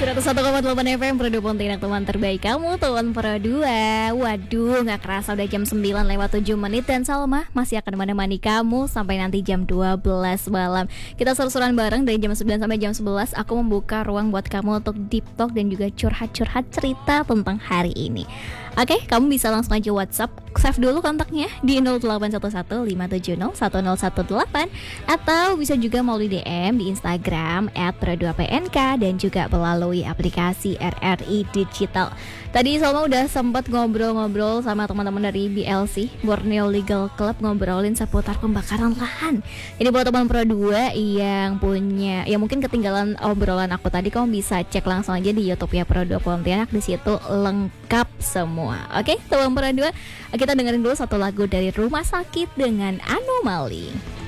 101,8 FM Pro 2 Pontianak, teman terbaik kamu, teman Pro 2. Waduh, gak kerasa udah jam 9 lewat 7 menit. Dan Salma masih akan menemani kamu sampai nanti jam 12 malam. Kita seru-seruan bareng dari jam 9 sampai jam 11. Aku membuka ruang buat kamu untuk deep talk dan juga curhat-curhat cerita tentang hari ini. Oke, kamu bisa langsung aja WhatsApp. Save dulu kontaknya di 0811 570 1018, atau bisa juga melalui DM di Instagram @pro2pnk dan juga melalui aplikasi RRI Digital. Tadi Salma udah sempat ngobrol-ngobrol sama teman-teman dari BLC, Borneo Legal Club, ngobrolin seputar pembakaran lahan. Jadi buat teman Pro 2 yang punya, ya mungkin ketinggalan obrolan aku tadi, kamu bisa cek langsung aja di YouTube ya Pro 2 Pontianak, di situ lengkap semua. Oke, teman Pro 2, kita dengerin dulu satu lagu dari Rumah Sakit dengan Anomali.